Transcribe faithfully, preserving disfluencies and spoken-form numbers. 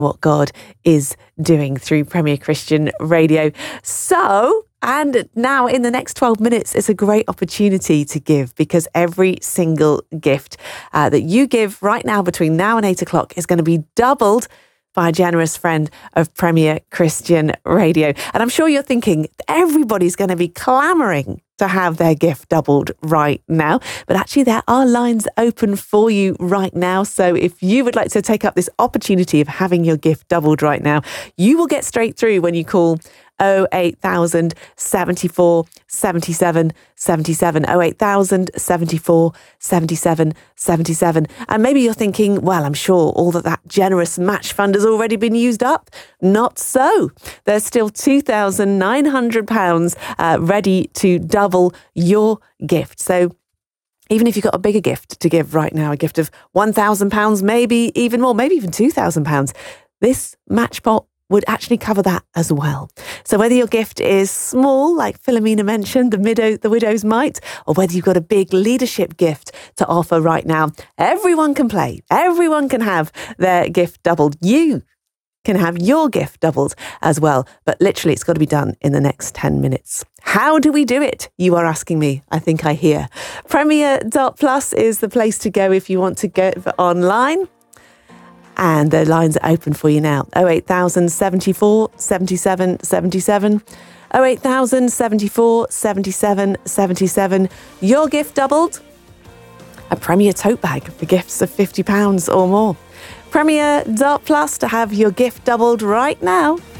what God is doing through Premier Christian Radio. So, and now in the next twelve minutes, it's a great opportunity to give, because every single gift uh, that you give right now between now and eight o'clock is going to be doubled by a generous friend of Premier Christian Radio. And I'm sure you're thinking everybody's going to be clamouring to have their gift doubled right now. But actually, there are lines open for you right now. So if you would like to take up this opportunity of having your gift doubled right now, you will get straight through when you call oh eight thousand, seventy-four, seventy-seven, seventy-seven, oh eight thousand, seventy-four, seventy-seven, seventy-seven. And maybe you're thinking, well, I'm sure all that that generous match fund has already been used up. Not so. There's still two thousand nine hundred pounds uh, ready to double your gift. So even if you've got a bigger gift to give right now, a gift of one thousand pounds, maybe even more, maybe even two thousand pounds, this match pot would actually cover that as well. So whether your gift is small, like Philomena mentioned, the, widow, the widow's mite, or whether you've got a big leadership gift to offer right now, everyone can play. Everyone can have their gift doubled. You can have your gift doubled as well. But literally, it's got to be done in the next ten minutes. How do we do it? You are asking me. I think I hear. Premier dot plus is the place to go if you want to go online. And the lines are open for you now. oh eight thousand, seventy-four, seventy-seven, seventy-seven. oh eight thousand, seventy-four, seventy-seven, seventy-seven. Your gift doubled? A Premier tote bag for gifts of fifty pounds or more. Premier dot plus to have your gift doubled right now.